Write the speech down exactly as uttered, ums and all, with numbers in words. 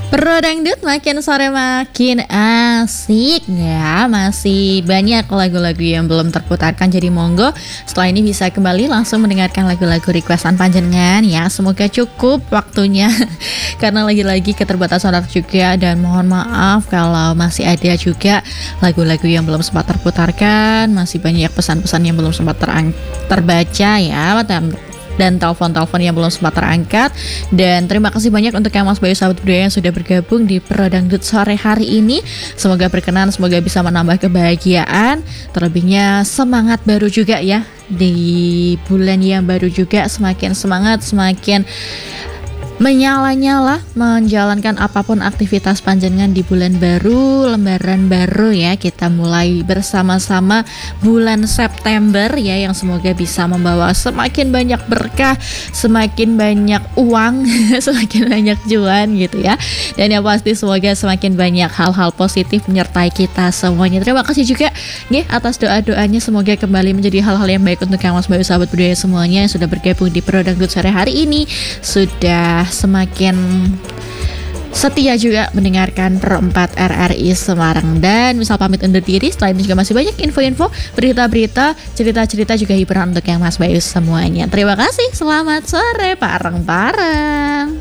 Pro Dangdut makin sore makin asik ya. Masih banyak lagu-lagu yang belum terputarkan, jadi monggo setelah ini bisa kembali langsung mendengarkan lagu-lagu requestan panjenengan ya. Semoga cukup waktunya karena lagi-lagi keterbatasan waktu juga. Dan mohon maaf kalau masih ada juga lagu-lagu yang belum sempat terputarkan. Masih banyak pesan-pesan yang belum sempat terang- terbaca ya, dan dan telepon-telepon yang belum sempat terangkat. Dan terima kasih banyak untuk yang Mas Bayu sahabat budaya yang sudah bergabung di Pro Dangdut sore hari ini. Semoga berkenan, semoga bisa menambah kebahagiaan. Terlebihnya semangat baru juga ya, di bulan yang baru juga semakin semangat, semakin menyala-nyala menjalankan apapun aktivitas panjenengan di bulan baru, lembaran baru ya. Kita mulai bersama-sama bulan September ya, yang semoga bisa membawa semakin banyak berkah, semakin banyak uang, semakin banyak cuan gitu ya. Dan yang pasti semoga semakin banyak hal-hal positif menyertai kita semuanya. Terima kasih juga nih atas doa-doanya, semoga kembali menjadi hal-hal yang baik untuk yang Mas Bayu sahabat budaya semuanya yang sudah bergabung di Pro Dangdut sore hari ini. Sudah semakin setia juga mendengarkan Pro empat R R I Semarang. Dan misal pamit undur diri, setelah ini juga masih banyak info-info, berita-berita, cerita-cerita juga hiburan untuk yang Mas Bayu semuanya. Terima kasih, selamat sore bareng-bareng.